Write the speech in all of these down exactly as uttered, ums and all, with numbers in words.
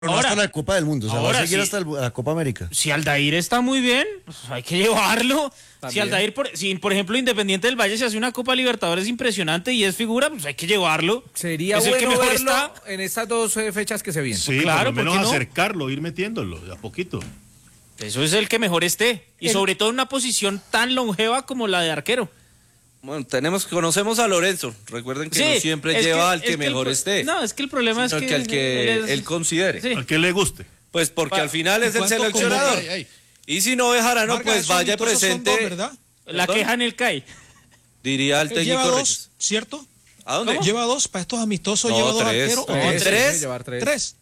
Pero no Ahora, hasta la Copa del Mundo, o sea, va a ahora seguir sí. hasta el- la Copa América. Si Aldair está muy bien, pues hay que llevarlo. También. Si Aldair, por, si por ejemplo Independiente del Valle se hace una Copa Libertadores impresionante y es figura, pues hay que llevarlo. Sería Es el que bueno mejor verlo está. en estas dos eh, fechas que se vienen. Sí, claro, por lo menos ¿por qué no? acercarlo, ir metiéndolo de a poquito. Eso es el que mejor esté. Y El- sobre todo en una posición tan longeva como la de arquero. Bueno, tenemos, conocemos a Lorenzo. Recuerden que Sí, no siempre es lleva que- al es que el mejor pro- esté. No, es que el problema es sino que, que al que él, es- él considere. Sí. Al que le guste. Pues porque Pa- al final es el ¿Cuánto seleccionador. convoca? Ay, ay. Y si no Bejarano, Vargas, pues esos vaya amistosos son presente. dos, ¿verdad? La ¿Perdón? queja en el C A I. Diría el Él técnico lleva Reyes. dos, ¿cierto? ¿A dónde? Lleva dos, para estos amistosos No, lleva dos tres. arqueros. No, o tres. Tiene que ¿Tres? llevar tres. Tres.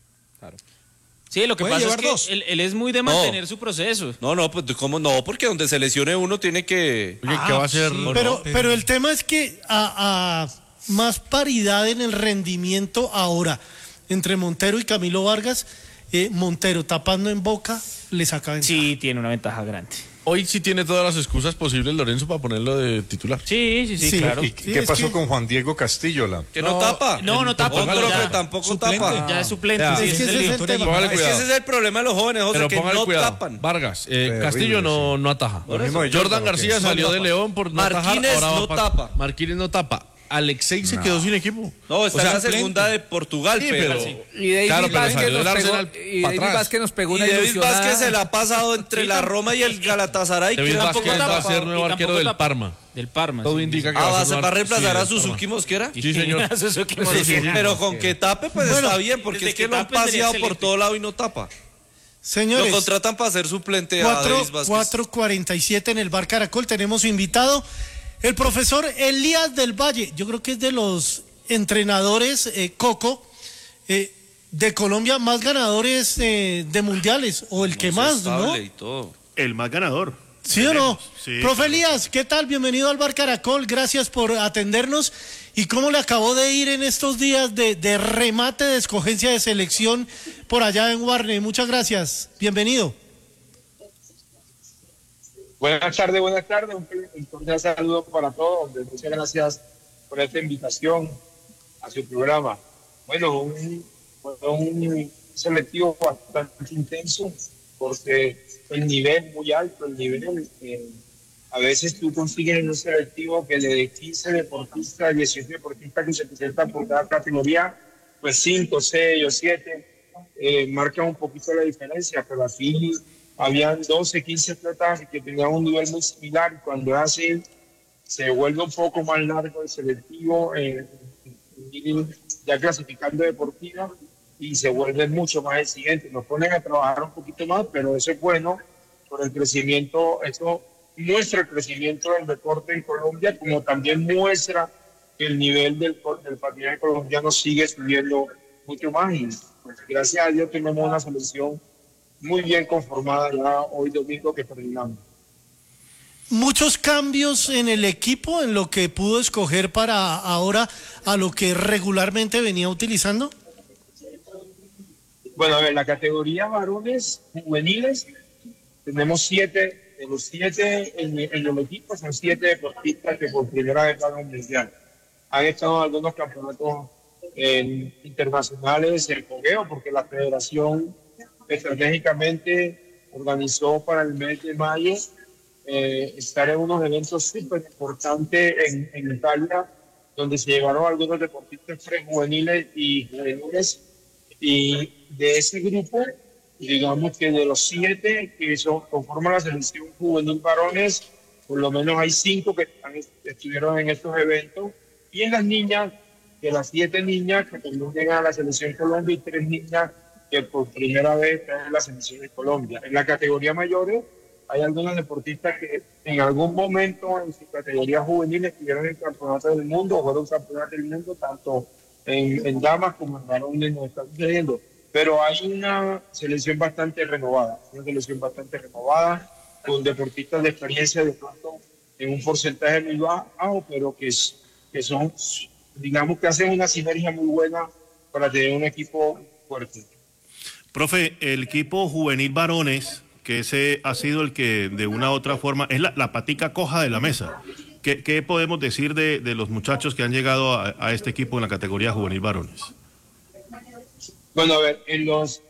Sí, lo que Puede pasa es llevar que dos. él, él es muy de mantener su proceso. No, no, pues ¿cómo no? Porque donde se lesione uno tiene que... Oye, ¿qué va a hacer? sí, Pero, no, pero el tema es que a, a más paridad en el rendimiento ahora entre Montero y Camilo Vargas, eh, Montero tapando en Boca le saca ventaja. Sí, tiene una ventaja grande. Hoy sí tiene todas las excusas posibles Lorenzo para ponerlo de titular. Sí, sí, sí, Sí. claro. ¿Y Sí, qué es pasó que- con Juan Diego Castillo? La... Que no, tapa. No, no tapa. Otro pero ya- que tampoco Suplente. tapa. Ya es suplente. Ya. sí, Es que ese es ese el es lío. el tema. Póngale Es que cuidado. ese es el problema de los jóvenes, José, Pero que póngale no cuidado. tapan. Vargas, eh, Terrible, Castillo no, sí. no ataja. Lo mismo de Jordan Jordan, García que salió no de tapa. León por no atajar. Marquínez Ahora va no pa- tapa. Marquínez no tapa. Alexei se quedó sin equipo. No, está O sea, en la segunda de Portugal, Sí, pero... pero- Y David Claro, pero Vázquez salió nos del pegó, Arsenal y pa' David atrás. Vázquez nos pegó Y una David ilusionada. Vázquez se la ha pasado entre la Roma y el Galatasaray. David que Vázquez tampoco va a tapa. ser nuevo Y arquero tampoco del tapa. Parma. Del Parma. Todo sí. indica que Ah, va va a a ser va a nuevo- reemplazar sí, a del Parma. Suzuki Mosquera. Sí, señor. A Suzuki Pues sí, Mosquera. pero con que tape, pues Bueno, está bien, porque desde es que, que lo han tape sería paseado por excelente. todo lado y no tapa. Lo Señores, contratan para ser suplente a cuatro David Vázquez. cuatro cuarenta y siete en el Bar Caracol. Tenemos invitado el profesor Elías del Valle. Yo creo que es de los entrenadores, eh, Coco, eh, de Colombia más ganadores eh, de mundiales, o el que más, ¿no? Estable y todo. El más ganador. ¿Sí o no? Sí. Profe Elías, ¿qué tal? Bienvenido al Bar Caracol, gracias por atendernos. ¿Y cómo le acabó de ir en estos días de, de remate de escogencia de selección por allá en Warner? Muchas gracias, bienvenido. Buenas tardes, buenas tardes. Un, un cordial saludo para todos. Muchas gracias por esta invitación a su programa. Bueno, un, un selectivo bastante intenso porque el nivel muy alto, el nivel, eh, a veces tú consigues en un selectivo que de quince deportistas, dieciocho deportistas que se presentan por cada categoría, pues cinco, seis o siete eh, marcan un poquito la diferencia, pero así habían doce, quince atletas que tenían un nivel muy similar, y cuando es así se vuelve un poco más largo el selectivo, eh, ya clasificando deportiva, y se vuelve mucho más exigente. Nos ponen a trabajar un poquito más, pero eso es bueno por el crecimiento, eso muestra el crecimiento del deporte en Colombia, como también muestra que el nivel del, del patinaje colombiano sigue subiendo mucho más, y pues, gracias a Dios tenemos una selección muy bien conformada ya hoy domingo que terminamos. Muchos cambios en el equipo, en lo que pudo escoger para ahora a lo que regularmente venía utilizando. Bueno, a ver, la categoría varones juveniles, tenemos siete, de los siete en, en el equipo son siete deportistas que por primera vez van a un mundial. Han estado en algunos campeonatos eh, internacionales en fogueo, porque la federación estratégicamente organizó para el mes de mayo eh, estar en unos eventos súper importantes en, en Italia, donde se llevaron algunos deportistas prejuveniles y juveniles, y de ese grupo, digamos que de los siete que son, conforman la selección juvenil varones, por lo menos hay cinco que están, estuvieron en estos eventos, y en las niñas, de las siete niñas que también llegan a la selección Colombia, y tres niñas que por primera vez están en la selección de Colombia. En la categoría mayores hay algunos deportistas que en algún momento en su categoría juvenil estuvieron en el campeonato del mundo, o fueron campeonatos del mundo, tanto en, en damas como en varones, nos están sucediendo. Pero hay una selección bastante renovada, una selección bastante renovada, con deportistas de experiencia de pronto en un porcentaje muy bajo, pero que, es, que son, digamos que hacen una sinergia muy buena para tener un equipo fuerte. Profe, el equipo juvenil varones, que ese ha sido el que de una u otra forma es la, la patica coja de la mesa. ¿Qué, qué podemos decir de, de los muchachos que han llegado a, a este equipo en la categoría juvenil varones? Bueno, a ver, en los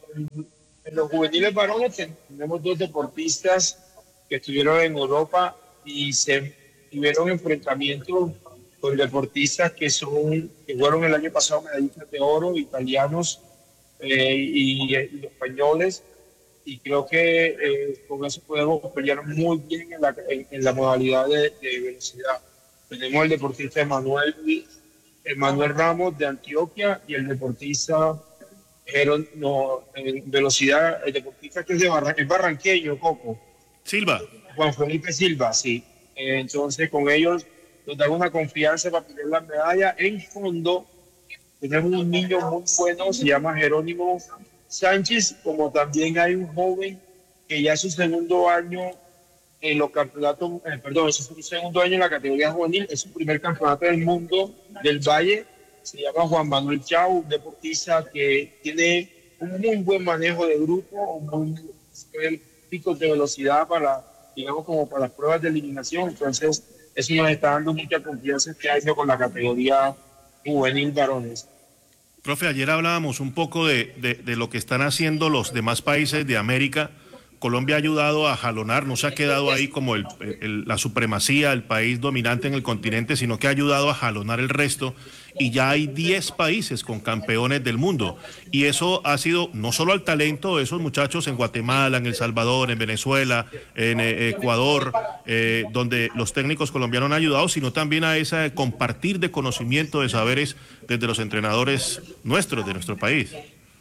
en los juveniles varones tenemos dos deportistas que estuvieron en Europa y se tuvieron enfrentamientos con deportistas que son que fueron el año pasado medallistas de oro, italianos eh, y, y españoles, y creo que eh, con eso podemos pelear muy bien en la, en, en la modalidad de, de velocidad. Tenemos el deportista Emanuel, Emanuel Ramos de Antioquia y el deportista Jeron, no, en velocidad, el deportista que es de Barran, el barranqueño, Coco. Silva. Juan Felipe Silva, sí. Eh, entonces con ellos nos dan una confianza para pelear la medalla. En fondo tenemos un niño muy bueno, se llama Jerónimo Sánchez, como también hay un joven que ya es su segundo año en los campeonatos, eh, perdón, es su segundo año en la categoría juvenil, es su primer campeonato del mundo del Valle, se llama Juan Manuel Chau, un deportista que tiene un muy buen manejo de grupo, un muy buen pico de velocidad para, digamos, como para las pruebas de eliminación, entonces eso nos está dando mucha confianza este año con la categoría juvenil varones. Profe, ayer hablábamos un poco de, de, de lo que están haciendo los demás países de América. Colombia ha ayudado a jalonar, no se ha quedado ahí como el, el, la supremacía, el país dominante en el continente, sino que ha ayudado a jalonar el resto, y ya hay diez países con campeones del mundo, y eso ha sido no solo al talento de esos muchachos en Guatemala, en El Salvador, en Venezuela, en eh, Ecuador, eh, donde los técnicos colombianos han ayudado, sino también a ese compartir de conocimiento, de saberes desde los entrenadores nuestros, de nuestro país.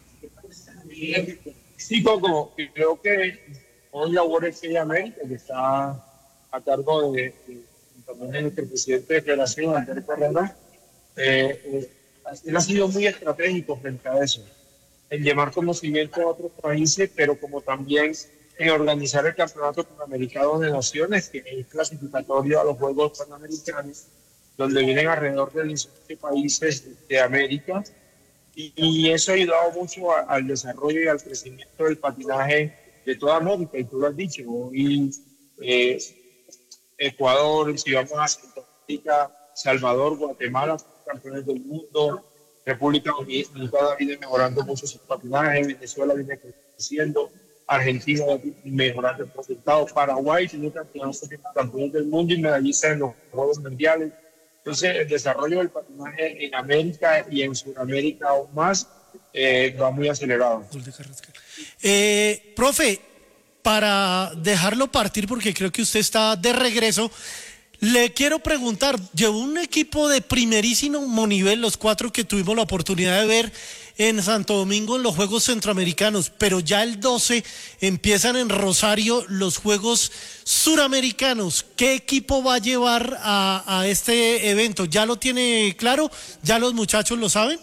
Sí, Coco, creo que hoy la World F A América, que está a cargo de, de, también de nuestro presidente de federación, Andrés Correa, eh, eh, él ha sido muy estratégico frente a eso, en llevar conocimiento a otros países, pero como también en organizar el Campeonato Panamericano de Naciones, que es clasificatorio a los Juegos Panamericanos, donde vienen alrededor de diecisiete países de América. Y eso ha ayudado mucho a, al desarrollo y al crecimiento del patinaje de toda América, y tú lo has dicho, hoy eh, Ecuador, si vamos a Centroamérica, Salvador, Guatemala, campeones del mundo, República Dominicana viene mejorando mucho su patinaje, Venezuela viene creciendo, Argentina mejorando el resultado, Paraguay tiene campeones del mundo y medallistas en los Juegos Mundiales. Entonces, el desarrollo del patinaje en América y en Sudamérica aún más eh, va muy acelerado. Eh, profe, para dejarlo partir, porque creo que usted está de regreso, le quiero preguntar, llevó un equipo de primerísimo nivel, los cuatro que tuvimos la oportunidad de ver en Santo Domingo en los Juegos Centroamericanos, pero ya el doce empiezan en Rosario los Juegos Suramericanos. ¿Qué equipo va a llevar a, a este evento? ¿Ya lo tiene claro? ¿Ya los muchachos lo saben?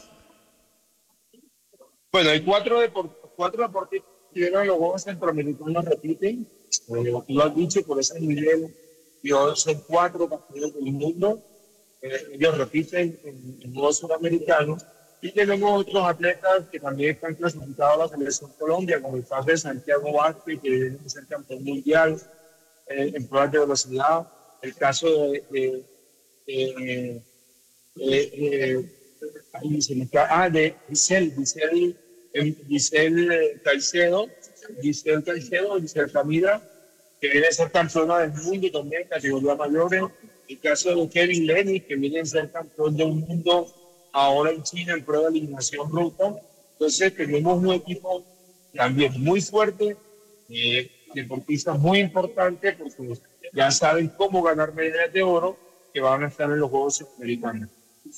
Bueno, hay cuatro, deport cuatro deportistas que vieron los Juegos Centroamericanos, repiten, eh, lo has dicho, por ese nivel, yo son cuatro campeones del mundo, eh, ellos repiten en, en Juegos Suramericanos. Y tenemos otros atletas que también están clasificados a la Selección Colombia, como el caso de Santiago Vázquez, que viene a ser campeón mundial eh, en pruebas de velocidad. El caso de, de, de, de, de, ahí se me cae, ah, de Giselle, Giselle, Giselle Caicedo, Giselle Caicedo, Giselle Camila, que viene a ser campeona del mundo también en categoría mayores. El caso de Kevin Lenny, que viene a ser campeón del mundo ahora en China en prueba de eliminación ruta. Entonces tenemos un equipo también muy fuerte, eh, deportistas muy importantes, porque ya saben cómo ganar medallas de oro que van a estar en los Juegos Centroamericanos.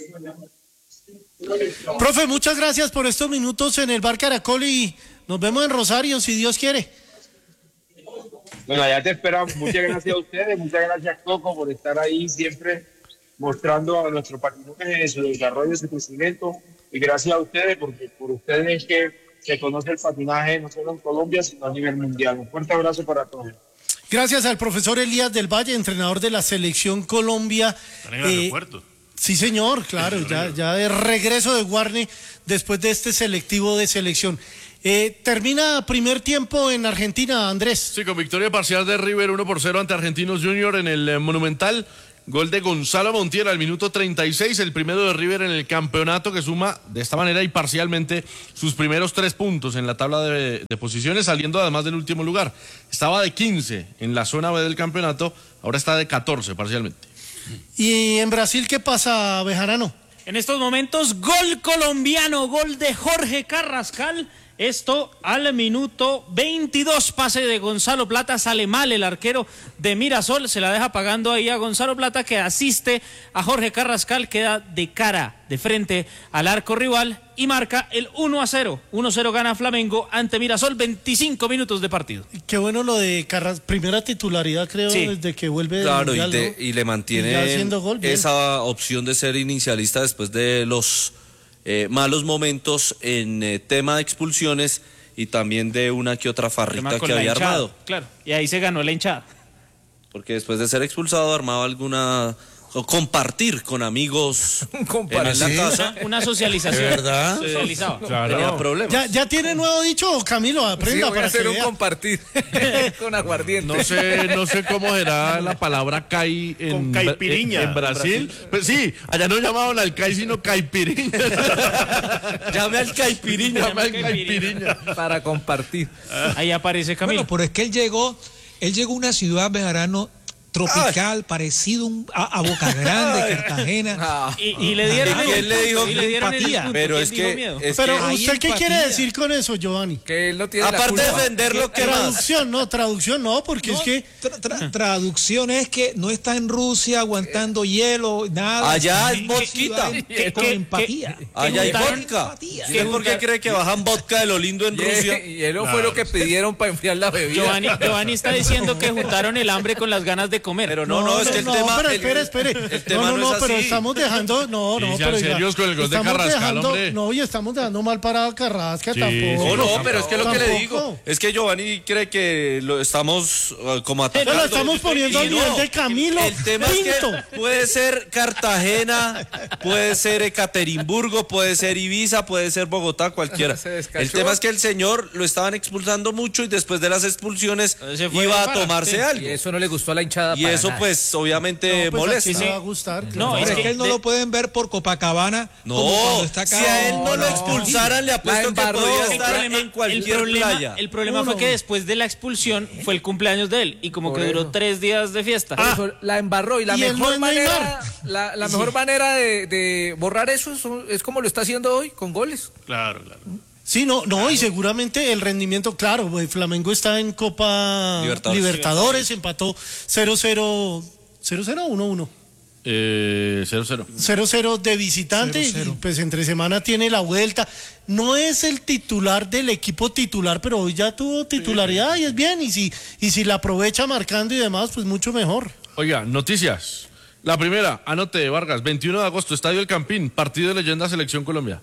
Profe, muchas gracias por estos minutos en el Bar Caracol y nos vemos en Rosario, si Dios quiere. Bueno, allá te esperamos. Muchas gracias a ustedes, muchas gracias, Coco, por estar ahí siempre mostrando a nuestro patinaje su desarrollo, su crecimiento, y gracias a ustedes, porque por ustedes es que se conoce el patinaje no solo en Colombia, sino a nivel mundial. Un fuerte abrazo para todos. Gracias al profesor Elías del Valle, entrenador de la Selección Colombia. Están en el eh, aeropuerto. Sí, señor, claro, ya, ya de regreso de Guarne después de este selectivo de selección. Eh, termina primer tiempo en Argentina, Andrés. Sí, con victoria parcial de River uno por cero ante Argentinos Junior en el eh, Monumental. Gol de Gonzalo Montiel al minuto treinta y seis, el primero de River en el campeonato, que suma de esta manera y parcialmente sus primeros tres puntos en la tabla de, de posiciones, saliendo además del último lugar. Estaba de quince en la zona B del campeonato, ahora está de catorce parcialmente. ¿Y en Brasil qué pasa, Bejarano? En estos momentos, gol colombiano, gol de Jorge Carrascal. Esto al minuto veintidós, pase de Gonzalo Plata, sale mal el arquero de Mirasol, se la deja pagando ahí a Gonzalo Plata, que asiste a Jorge Carrascal, queda de cara, de frente al arco rival y marca el uno a cero. uno a cero gana Flamengo ante Mirasol, veinticinco minutos de partido. Qué bueno lo de Carrascal, primera titularidad creo sí. desde que vuelve del Claro, mundial, y, te, ¿no? y le mantiene y gol, esa opción de ser inicialista después de los eh, malos momentos en eh, tema de expulsiones y también de una que otra farrita que había hinchada, armado. Claro, y ahí se ganó la hinchada. Porque después de ser expulsado armaba alguna... o compartir con amigos Compartir. en la casa. Una, una socialización. ¿De verdad? Socializaba. Claro. Tenía problemas. ¿Ya, ya tiene nuevo dicho, Camilo? Aprenda Sí, voy a para hacer que un vea. compartir con aguardiente. No sé, no sé cómo será la palabra cai en, Con caipiriña. en, en Brasil. Pues sí, allá no llamaban al cai sino caipiriña. Llame al caipiriña. Llame al caipiriña. Para compartir. Ahí aparece Camilo. Bueno, pero es que él llegó, él llegó a una ciudad, Bejarano, tropical, parecido un- a, a Boca Grande, Cartagena. Ah. Y, y le dieron, ¿Y quién le dijo y le dieron el empatía? punto, Pero ¿quién es dijo que, miedo? es Pero que hay ¿usted qué empatía. quiere decir con eso, Giovanni? Que él no tiene la aparte de culpa. defenderlo, ¿qué más? Traducción, no, traducción no, porque No, es que tra- tra- traducción es que no está en Rusia aguantando hielo, nada. Allá está es en una vodquita. ciudad Que- con que- empatía. que- Allá hay juntaron- vodka. empatía. ¿Usted por qué cree que bajan vodka de lo lindo en Y, Rusia? y él no fue lo que pidieron para enfriar la bebida. Giovanni, Giovanni está diciendo que juntaron el hambre con las ganas de comer. Pero no, no, es que el no, tema... pero el- espere, espere. el tema no, no, no no, es pero así. estamos dejando, no, Sí, no, sean pero oiga, serios con el gol de estamos Carrascal, dejando, hombre. no, y estamos dejando mal parado a Carrascal Sí, tampoco. No, no, pero es que lo que le Tampoco. digo es que Giovanni cree que lo estamos uh, como atacando. Pero lo estamos poniendo Y al nivel no, de Camilo El tema es Pinto. que puede ser Cartagena, puede ser Ekaterimburgo, puede ser Ibiza, puede ser Bogotá, cualquiera. Se descachó. El tema es que el señor lo estaban expulsando mucho y después de las expulsiones Se fue iba de a farra, tomarse sí. algo. Y eso no le gustó a la hinchada. Y para eso nada. pues obviamente No, pues molesta. así le va a gustar. No, claro. es Pero es que él no de- lo pueden ver por Copacabana. No, como cuando está si acá. a él no, lo no. expulsaran, le apuesto que embarró. podía El estar problema- en cualquier el problema, playa. El problema Uno. fue que después de la expulsión fue el cumpleaños de él y como Por que duró eso. tres días de fiesta. Por eso la embarró y la Y él mejor no es manera, Neymar. la, la mejor manera de, de borrar eso es, es como lo está haciendo hoy, con goles. Claro, claro. Sí, no, no, y seguramente el rendimiento, claro, güey, Flamengo está en Copa Libertadores. Libertadores, empató cero cero, cero cero uno uno. Eh, cero cero. cero cero de visitante, cero cero. y pues entre semana tiene la vuelta. No es el titular del equipo titular, pero hoy ya tuvo titularidad y es bien. Y si, y si la aprovecha marcando y demás, pues mucho mejor. Oiga, noticias. La primera, anote Vargas, veintiuno de agosto, Estadio El Campín, partido de leyenda Selección Colombia.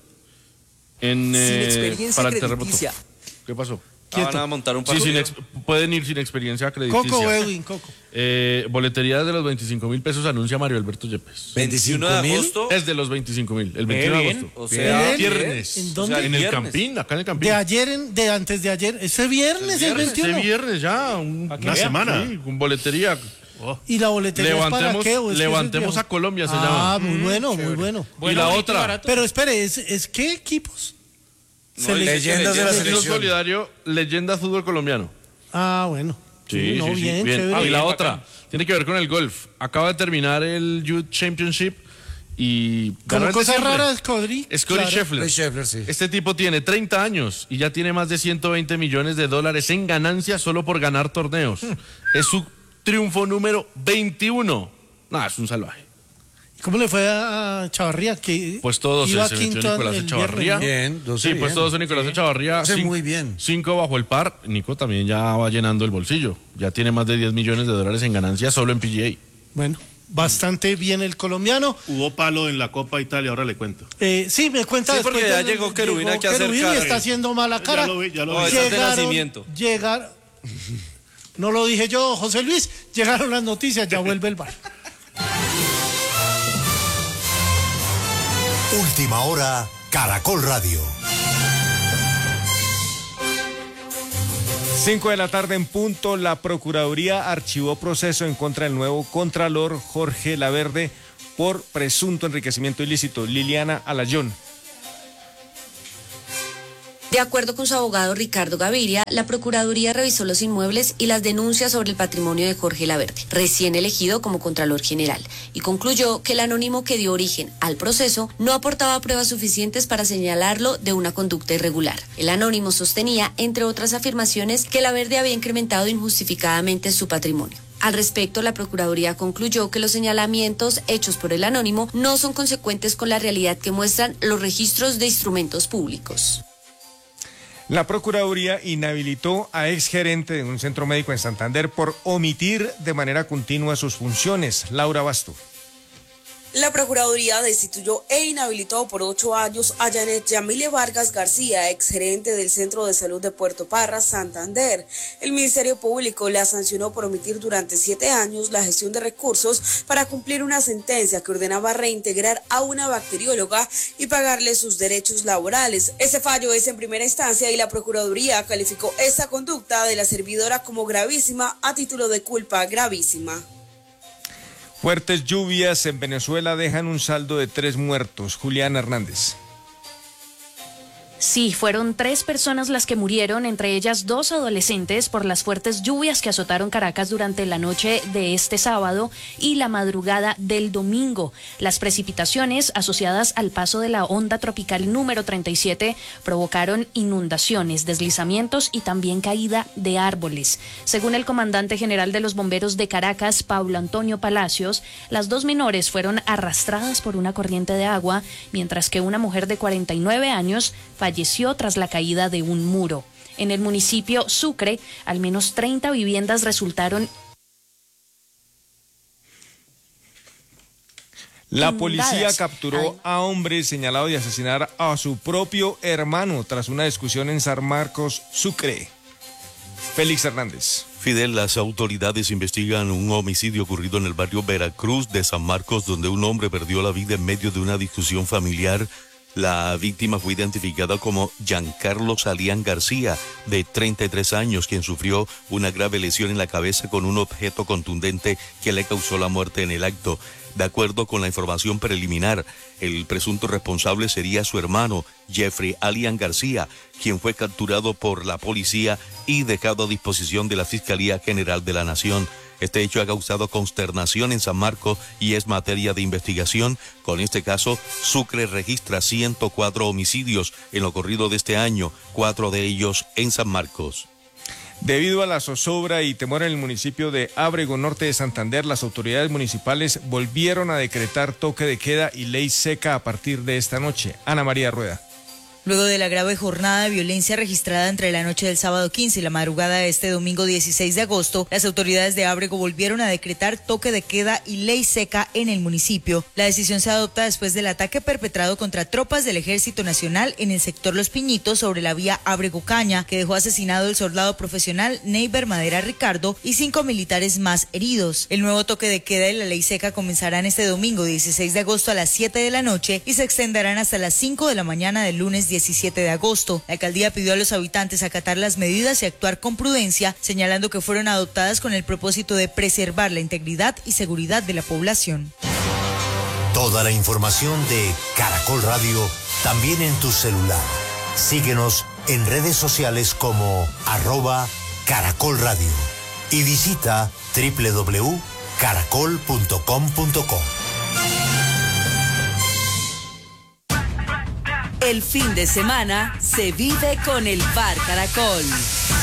En, eh, para el terremoto. ¿Qué pasó? Ah, van a montar un Sí, sin partido. ex- pueden ir sin experiencia crediticia. Coco, Edwin, Coco. Eh, boletería de los veinticinco mil pesos anuncia Mario Alberto Yepes. veintiuno de agosto. Es de los veinticinco mil, el veintiuno de bien. agosto. O sea, Bien. Viernes. ¿En O dónde? sea, En el viernes. Campín, acá en el Campín. De ayer, en- de antes de ayer, ese viernes, el veintiuno. Este viernes ya, un- Pa' que Una vea. semana. sí, con boletería. Y la boletería es para Levantemos, qué, ¿o es que levantemos eso es a Colombia, se Ah, llama. muy bueno, muy bueno. y Bueno, la bonito y otra, barato. Pero espere, ¿es, es qué equipos? No, Sele- Leyendas de la Selección selección. Solidario, leyenda fútbol colombiano. Ah, bueno. Sí, no, sí, sí, bien, bien. chévere. Ah, y la bien, otra, bacán. tiene que ver con el golf. Acaba de terminar el Youth Championship y... Como ganó el de cosas siempre. raras, Codri. Es Corey Claro. Scheffler. Ray Scheffler, sí. Este tipo tiene treinta años y ya tiene más de ciento veinte millones de dólares en ganancias solo por ganar torneos. Es su triunfo número veintiuno. Nah, es un salvaje. ¿Cómo le fue a Chavarría? Que Pues todos iba se metió quinto Nicolás el Echavarría. viernes, ¿no? Bien, doce Sí, pues bien. todos son Nicolás Echavarría. Hace Cin- muy bien. Cinco bajo el par. Nico también ya va llenando el bolsillo. Ya tiene más de diez millones de dólares en ganancias solo en P G A. Bueno, bastante bien el colombiano. Hubo palo en la Copa Italia, ahora le cuento. Eh, sí, me cuenta Sí, después porque ya del- llegó Querubín aquí a hacer Querubín y cara. está haciendo mala cara. Ya lo vi, ya lo No, vi. esa es de nacimiento. Llegar, no lo dije yo, José Luis, llegaron las noticias, ya vuelve el bar. Última hora, Caracol Radio. Cinco de la tarde en punto, la Procuraduría archivó proceso en contra del nuevo Contralor Jorge Laverde por presunto enriquecimiento ilícito. Liliana Alayón. De acuerdo con su abogado Ricardo Gaviria, la Procuraduría revisó los inmuebles y las denuncias sobre el patrimonio de Jorge Laverde, recién elegido como Contralor General, y concluyó que el anónimo que dio origen al proceso no aportaba pruebas suficientes para señalarlo de una conducta irregular. El anónimo sostenía, entre otras afirmaciones, que Laverde había incrementado injustificadamente su patrimonio. Al respecto, la Procuraduría concluyó que los señalamientos hechos por el anónimo no son consecuentes con la realidad que muestran los registros de instrumentos públicos. La Procuraduría inhabilitó a exgerente de un centro médico en Santander por omitir de manera continua sus funciones. Laura Basto. La Procuraduría destituyó e inhabilitó por ocho años a Janet Yamile Vargas García, exgerente del Centro de Salud de Puerto Parras, Santander. El Ministerio Público la sancionó por omitir durante siete años la gestión de recursos para cumplir una sentencia que ordenaba reintegrar a una bacterióloga y pagarle sus derechos laborales. Ese fallo es en primera instancia y la Procuraduría calificó esa conducta de la servidora como gravísima a título de culpa gravísima. Fuertes lluvias en Venezuela dejan un saldo de tres muertos. Julián Hernández. Sí, fueron tres personas las que murieron, entre ellas dos adolescentes, por las fuertes lluvias que azotaron Caracas durante la noche de este sábado y la madrugada del domingo. Las precipitaciones asociadas al paso de la onda tropical número treinta y siete provocaron inundaciones, deslizamientos y también caída de árboles. Según el comandante general de los bomberos de Caracas, Paulo Antonio Palacios, las dos menores fueron arrastradas por una corriente de agua, mientras que una mujer de cuarenta y nueve años falleció tras la caída de un muro. En el municipio Sucre, al menos treinta viviendas resultaron La policía capturó a hombre señalado de asesinar a su propio hermano tras una discusión en San Marcos, Sucre. Félix Hernández. Fidel, las autoridades investigan un homicidio ocurrido en el barrio Veracruz de San Marcos, donde un hombre perdió la vida en medio de una discusión familiar. La víctima fue identificada como Giancarlo Salián García, de treinta y tres años, quien sufrió una grave lesión en la cabeza con un objeto contundente que le causó la muerte en el acto. De acuerdo con la información preliminar, el presunto responsable sería su hermano, Jeffrey Alian García, quien fue capturado por la policía y dejado a disposición de la Fiscalía General de la Nación. Este hecho ha causado consternación en San Marcos y es materia de investigación. Con este caso, Sucre registra ciento cuatro homicidios en lo corrido de este año, cuatro de ellos en San Marcos. Debido a la zozobra y temor en el municipio de Ábrego, norte de Santander, las autoridades municipales volvieron a decretar toque de queda y ley seca a partir de esta noche. Ana María Rueda. Luego de la grave jornada de violencia registrada entre la noche del sábado quince y la madrugada de este domingo dieciséis de agosto, las autoridades de Ábrego volvieron a decretar toque de queda y ley seca en el municipio. La decisión se adopta después del ataque perpetrado contra tropas del Ejército Nacional en el sector Los Piñitos sobre la vía Ábrego-Caña, que dejó asesinado el soldado profesional Neiber Madera Ricardo y cinco militares más heridos. El nuevo toque de queda y la ley seca comenzarán este domingo dieciséis de agosto a las siete de la noche y se extenderán hasta las cinco de la mañana del lunes diecisiete de agosto. La alcaldía pidió a los habitantes acatar las medidas y actuar con prudencia, señalando que fueron adoptadas con el propósito de preservar la integridad y seguridad de la población. Toda la información de Caracol Radio también en tu celular. Síguenos en redes sociales como arroba Caracol Radio y visita doble u doble u doble u punto caracol punto com punto co. El fin de semana se vive con el Bar Caracol.